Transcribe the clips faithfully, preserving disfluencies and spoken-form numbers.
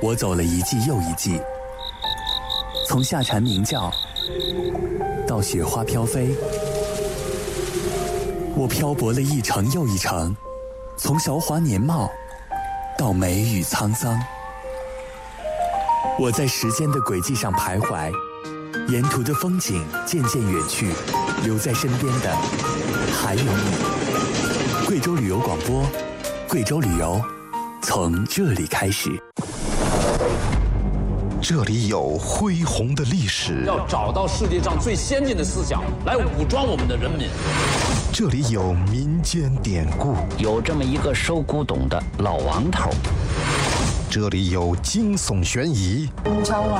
我走了一季又一季，从夏蝉鸣叫到雪花飘飞，我漂泊了一程又一程，从韶华年貌到梅雨沧桑。我在时间的轨迹上徘徊，沿途的风景渐渐远去，留在身边的还有你。贵州旅游广播，贵州旅游从这里开始。 这里有恢宏的历史， 要找到世界上最先进的思想来武装我们的人民。 这里有民间典故， 有这么一个收古董的老王头。 这里有惊悚悬疑， 你找我？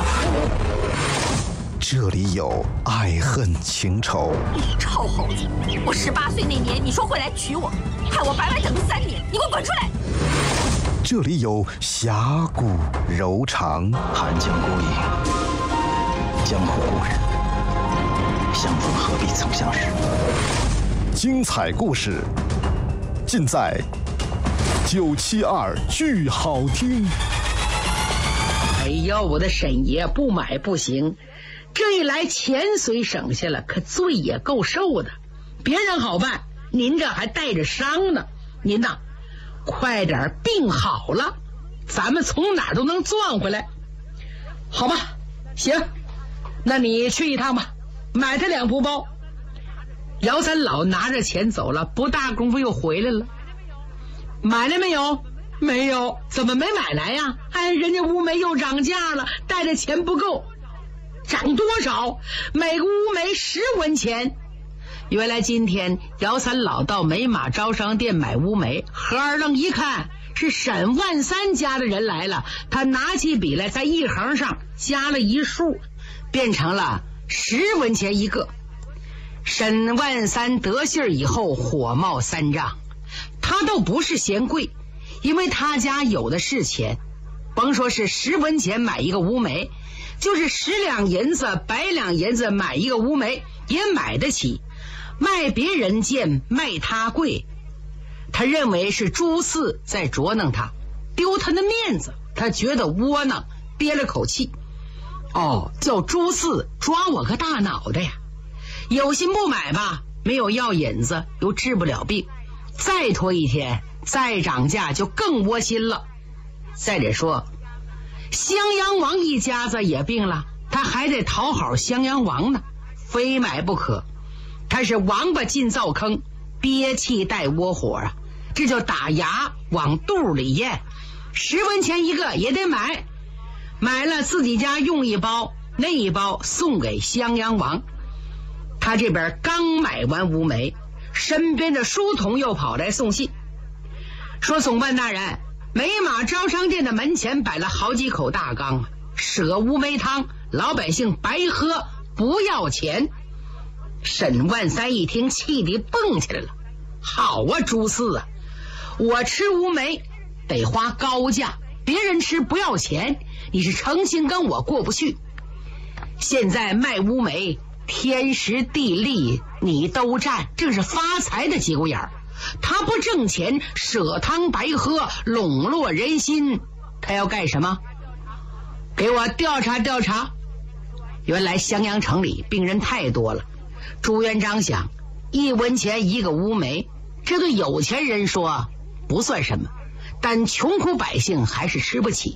这里有爱恨情仇。 你臭猴子！我十八岁那年你说会来娶我，害我白白等了三年，你给我滚出来！ 这里有侠骨柔肠， 寒江孤影，江湖故人，相逢何必曾相识。 精彩故事尽在九七二剧好听。 哎呦，我的沈爷不买不行，这一来钱虽省下了，可罪也够受的。别人好办，您这还带着伤呢。您呐，快点病好了，咱们从哪儿都能赚回来，好吧？行，那你去一趟吧，买他两铺包。姚三老拿着钱走了，不大功夫又回来了。买了没有？没有。怎么没买来呀？哎，人家乌梅又涨价了，带着钱不够。涨多少？每个乌梅十文钱。原来今天姚三老到美马招商店买乌梅，何二愣一看是沈万三家的人来了，他拿起笔来，在一横上加了一数，变成了十文钱一个。沈万三得信儿以后火冒三丈，他倒不是嫌贵，因为他家有的是钱，甭说是十文钱买一个乌梅，就是十两银子百两银子买一个乌梅也买得起。卖别人贱，卖他贵，他认为是朱四在捉弄他，丢他的面子，他觉得窝囊，憋了口气。哦，叫朱四抓我个大脑袋呀！有心不买吧，没有药引子，又治不了病，再拖一天，再涨价就更窝心了。再者说，襄阳王一家子也病了，他还得讨好襄阳王呢，非买不可。他是王八进灶坑，憋气带窝火啊，这就打牙往肚里咽。十文钱一个也得买，买了自己家用一包，那一包送给襄阳王。他这边刚买完乌梅，身边的书童又跑来送信，说总办大人，美马招商店的门前摆了好几口大缸，舍乌梅汤，老百姓白喝，不要钱。沈万三一听，气得蹦起来了。好啊，朱四啊，我吃乌梅得花高价，别人吃不要钱，你是诚心跟我过不去。现在卖乌梅，天时地利你都占，这是发财的节骨眼儿。他不挣钱，舍汤白喝，笼络人心，他要干什么？给我调查调查。原来襄阳城里病人太多了，朱元璋想，一文钱一个乌梅，这对有钱人说不算什么，但穷苦百姓还是吃不起。